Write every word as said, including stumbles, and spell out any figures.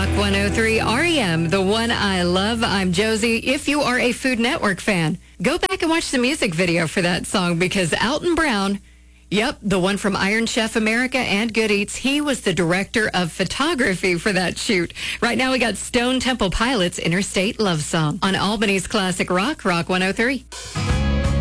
Rock one oh three R E M, the one I love. I'm Josie. If you are a Food Network fan, go back and watch the music video for that song because Alton Brown, yep, the one from Iron Chef America and Good Eats, he was the director of photography for that shoot. Right now we got Stone Temple Pilots' Interstate Love Song on Albany's Classic Rock, Rock one oh three.